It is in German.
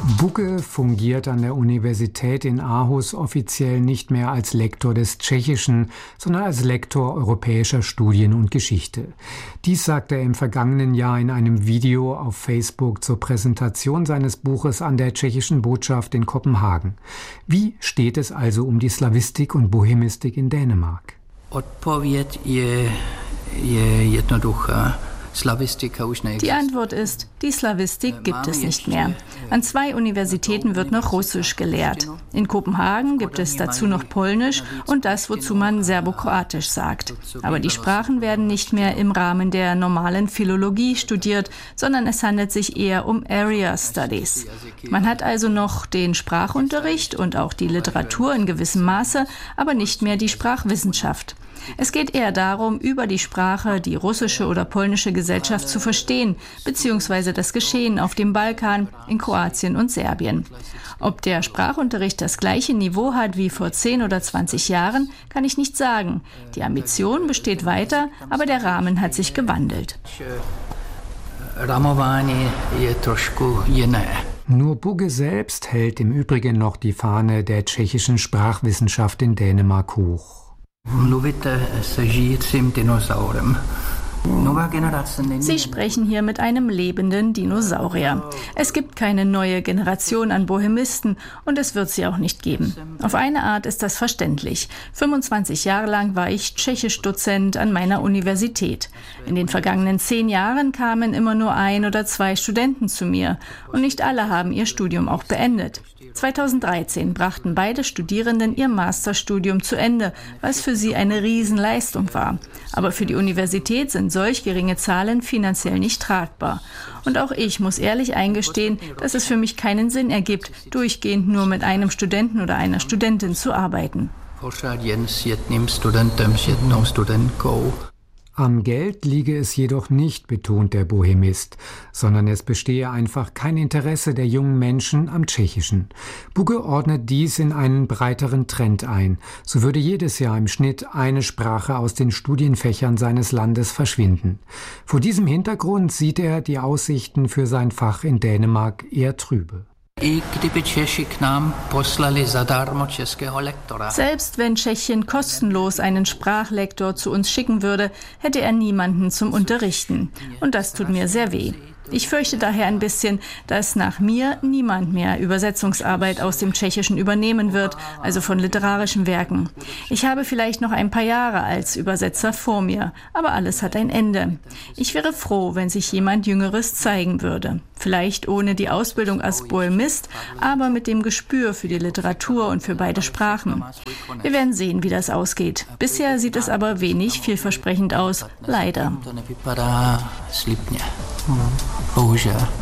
Bugge fungiert an der Universität in Aarhus offiziell nicht mehr als Lektor des Tschechischen, sondern als Lektor europäischer Studien und Geschichte. Dies sagte er im vergangenen Jahr in einem Video auf Facebook zur Präsentation seines Buches an der tschechischen Botschaft in Kopenhagen. Wie steht es also um die Slawistik und Bohemistik in Dänemark? Odpověď je jednoduchá. Die Antwort ist, die Slawistik gibt es nicht mehr. An 2 Universitäten wird noch Russisch gelehrt. In Kopenhagen gibt es dazu noch Polnisch und das, wozu man Serbokroatisch sagt. Aber die Sprachen werden nicht mehr im Rahmen der normalen Philologie studiert, sondern es handelt sich eher um Area Studies. Man hat also noch den Sprachunterricht und auch die Literatur in gewissem Maße, aber nicht mehr die Sprachwissenschaft. Es geht eher darum, über die Sprache die russische oder polnische Gesellschaft zu verstehen, beziehungsweise das Geschehen auf dem Balkan, in Kroatien und Serbien. Ob der Sprachunterricht das gleiche Niveau hat wie vor 10 oder 20 Jahren, kann ich nicht sagen. Die Ambition besteht weiter, aber der Rahmen hat sich gewandelt. Nur Bugge selbst hält im Übrigen noch die Fahne der tschechischen Sprachwissenschaft in Dänemark hoch. Sie sprechen hier mit einem lebenden Dinosaurier. Es gibt keine neue Generation an Bohemisten und es wird sie auch nicht geben. Auf eine Art ist das verständlich. 25 Jahre lang war ich Tschechisch-Dozent an meiner Universität. In den vergangenen 10 Jahren kamen immer nur 1 oder 2 Studenten zu mir und nicht alle haben ihr Studium auch beendet. 2013 brachten beide Studierenden ihr Masterstudium zu Ende, was für sie eine Riesenleistung war. Aber für die Universität sind solch geringe Zahlen finanziell nicht tragbar. Und auch ich muss ehrlich eingestehen, dass es für mich keinen Sinn ergibt, durchgehend nur mit einem Studenten oder einer Studentin zu arbeiten. Am Geld liege es jedoch nicht, betont der Bohemist, sondern es bestehe einfach kein Interesse der jungen Menschen am Tschechischen. Bugge ordnet dies in einen breiteren Trend ein. So würde jedes Jahr im Schnitt eine Sprache aus den Studienfächern seines Landes verschwinden. Vor diesem Hintergrund sieht er die Aussichten für sein Fach in Dänemark eher trübe. Selbst wenn Tschechien kostenlos einen Sprachlektor zu uns schicken würde, hätte er niemanden zum Unterrichten. Und das tut mir sehr weh. Ich fürchte daher ein bisschen, dass nach mir niemand mehr Übersetzungsarbeit aus dem Tschechischen übernehmen wird, also von literarischen Werken. Ich habe vielleicht noch ein paar Jahre als Übersetzer vor mir, aber alles hat ein Ende. Ich wäre froh, wenn sich jemand Jüngeres zeigen würde. Vielleicht ohne die Ausbildung als Bohemist, aber mit dem Gespür für die Literatur und für beide Sprachen. Wir werden sehen, wie das ausgeht. Bisher sieht es aber wenig vielversprechend aus, leider. Bohužel.